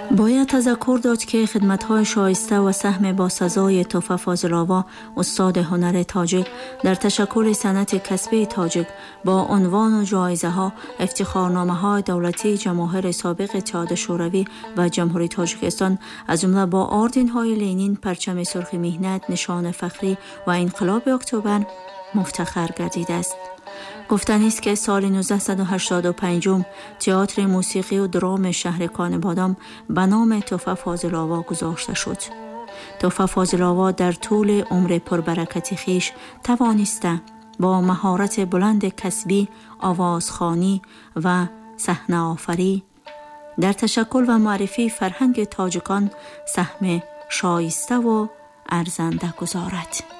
باید تذکر داد که خدمت‌های شایسته و سهم با سزای توفیق فاضل‌آوا استاد هنر تاجیک در تشکل صنعت کسبی تاجیک با عنوان و جایزه‌ها، افتخارنامه‌های دولتی جماهیر سابق اتحاد شوروی و جمهوری تاجیکستان از جمله با آردین‌های لنین، پرچم سرخ مهنت، نشان فخری و انقلاب اکتبر مفتخر گردیده است. گفتنی است که سال 1985 تئاتر موسیقی و درام شهر کانبادام به نام توفیق فاضل‌آوا گذاشته شد. توفیق فاضل‌آوا در طول عمر پربرکت خیش توانسته با مهارت بلند کسبی، آوازخوانی و صحنه آفری در تشکل و معرفی فرهنگ تاجیکان سهم شایسته و ارزنده گذارد.